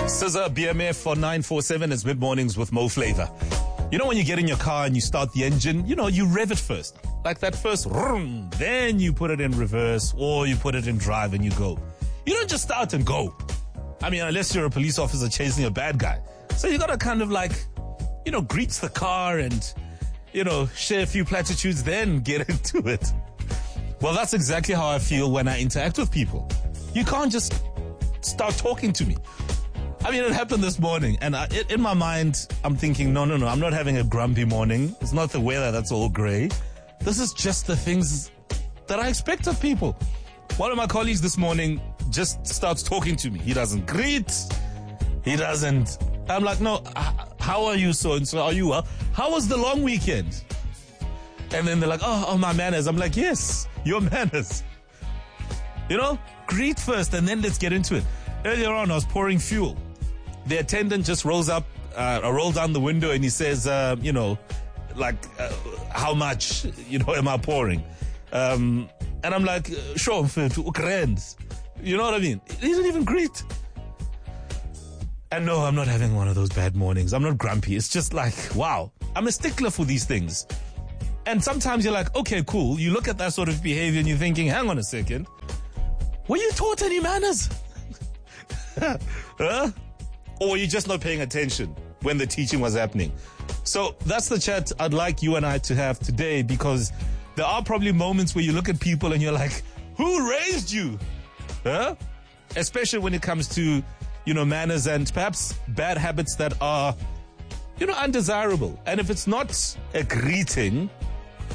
SZA BMF for 947. It's Mid Mornings with Mo Flavor. You know when you get in your car and you start the engine, you rev it first. Like that first, then you put it in reverse or you put it in drive and you go. You don't just start and go. I mean, unless you're a police officer chasing a bad guy. So you gotta kind of greet the car and, share a few platitudes, then get into it. Well, that's exactly how I feel when I interact with people. You can't just start talking to me. I mean, it happened this morning, and in my mind, I'm thinking, no, I'm not having a grumpy morning. It's not the weather that's all grey. This is just the things that I expect of people. One of my colleagues this morning just starts talking to me. He doesn't greet. He doesn't. I'm like, no, how are you, so-and-so? Are you well? How was the long weekend? And then they're like, oh, my manners. I'm like, yes, your manners. Greet first, and then let's get into it. Earlier on, I was pouring fuel. The attendant just rolls down the window and he says, how much, am I pouring? And I'm like, sure, to grand. You know what I mean? He didn't even greet. And no, I'm not having one of those bad mornings. I'm not grumpy. It's just like, wow, I'm a stickler for these things. And sometimes you're like, okay, cool. You look at that sort of behavior and you're thinking, hang on a second. Were you taught any manners? Huh? Or were you just not paying attention when the teaching was happening? So that's the chat I'd like you and I to have today, because there are probably moments where you look at people and you're like, who raised you? Huh? Especially when it comes to, manners and perhaps bad habits that are, undesirable. And if it's not a greeting,